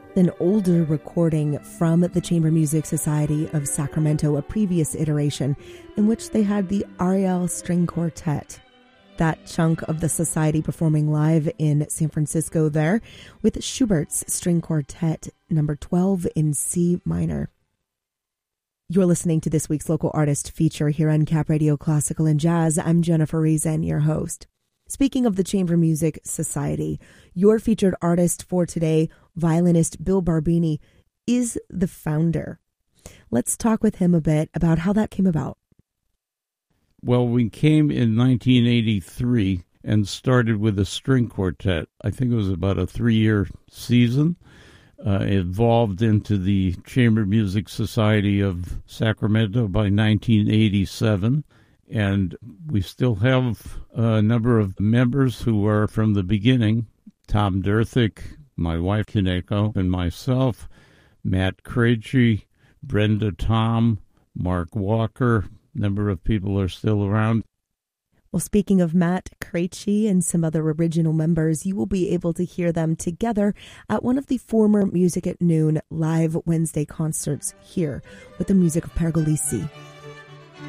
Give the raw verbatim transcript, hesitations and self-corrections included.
An older recording from the Chamber Music Society of Sacramento, a previous iteration in which they had the Ariel String Quartet. That chunk of the society performing live in San Francisco there with Schubert's String Quartet number twelve in C minor. You're listening to this week's local artist feature here on Cap Radio Classical and Jazz. I'm Jennifer Reason, your host. Speaking of the Chamber Music Society, your featured artist for today, violinist Bill Barbini, is the founder. Let's talk with him a bit about how that came about. Well, we came in nineteen eighty-three and started with a string quartet. I think it was about a three-year season. Uh, evolved into the Chamber Music Society of Sacramento by nineteen eighty-seven. And we still have a number of members who are from the beginning. Tom Durthick, my wife Kineko, and myself, Matt Krejci, Brenda Tom, Mark Walker. A number of people are still around. Well, speaking of Matt Krejci and some other original members, you will be able to hear them together at one of the former Music at Noon live Wednesday concerts here with the music of Pergolesi.